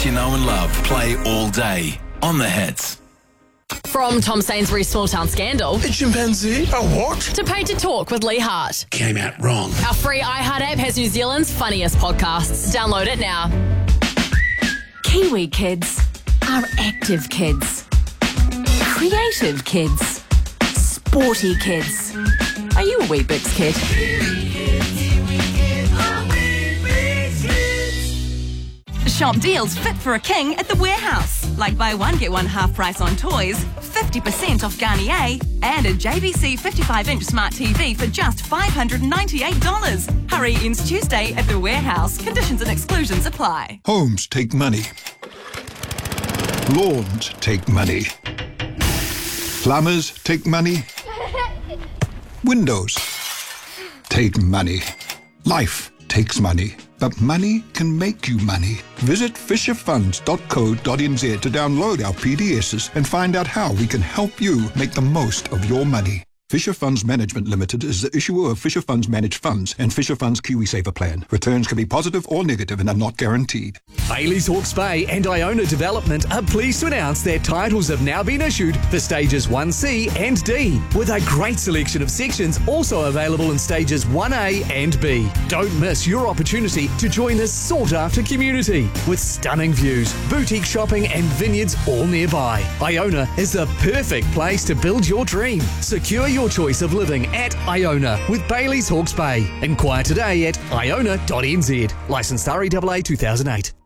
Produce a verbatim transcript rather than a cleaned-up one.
hits you know and love play all day on The Hits. From Tom Sainsbury's Small Town Scandal A chimpanzee? A what? to Paid to Talk with Lee Hart. Came out wrong. Our free iHeart app has New Zealand's funniest podcasts. Download it now. Kiwi kids are active kids, creative kids, sporty kids. Are you a Weet-Bix kid? Shop deals fit for a king at the Warehouse. Like buy one, get one half price on toys, fifty percent off Garnier, and a J V C fifty-five inch smart T V for just five hundred ninety-eight dollars. Hurry ends Tuesday at the Warehouse. Conditions and exclusions apply. Homes take money. Lawns take money. Plumbers take money. Windows take money. Life takes money. But money can make you money. Visit fisher funds dot co dot n z to download our P D Ss and find out how we can help you make the most of your money. Fisher Funds Management Limited is the issuer of Fisher Funds Managed Funds and Fisher Funds KiwiSaver Plan. Returns can be positive or negative and are not guaranteed. Bailey's Hawke's Bay and Iona Development are pleased to announce their titles have now been issued for stages one C and D, with a great selection of sections also available in stages one A and B. Don't miss your opportunity to join this sought-after community with stunning views, boutique shopping and vineyards all nearby. Iona is the perfect place to build your dream. Secure your choice of living at Iona with Bailey's Hawke's Bay. Inquire today at iona dot n z. Licensed R E A A two thousand eight.